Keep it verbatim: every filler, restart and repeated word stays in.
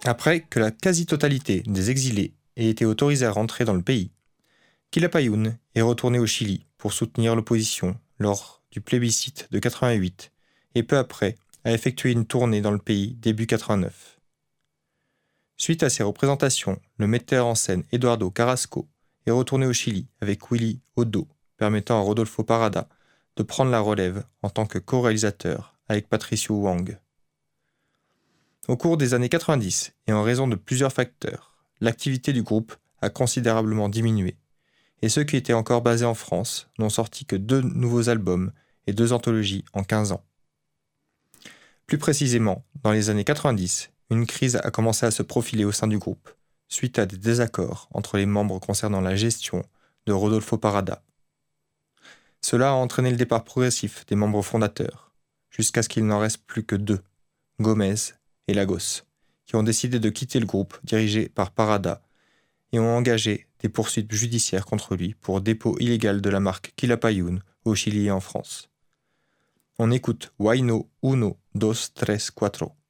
Après que la quasi-totalité des exilés ait été autorisée à rentrer dans le pays, Quilapayún est retourné au Chili pour soutenir l'opposition lors du plébiscite de quatre-vingt-huit et peu après a effectué une tournée dans le pays début quatre-vingt-neuf. Suite à ces représentations, le metteur en scène Eduardo Carrasco est retourné au Chili avec Willy Odo, permettant à Rodolfo Parada de prendre la relève en tant que co-réalisateur avec Patricio Wang. Au cours des années quatre-vingt-dix, et en raison de plusieurs facteurs, l'activité du groupe a considérablement diminué, et ceux qui étaient encore basés en France n'ont sorti que deux nouveaux albums et deux anthologies en quinze ans. Plus précisément, dans les années quatre-vingt-dix, une crise a commencé à se profiler au sein du groupe, suite à des désaccords entre les membres concernant la gestion de Rodolfo Parada. Cela a entraîné le départ progressif des membres fondateurs, jusqu'à ce qu'il n'en reste plus que deux, Gomez et Lagos, qui ont décidé de quitter le groupe dirigé par Parada et ont engagé des poursuites judiciaires contre lui pour dépôt illégal de la marque Quilapayún au Chili et en France. On écoute Huayno uno, dos, tres, cuatro.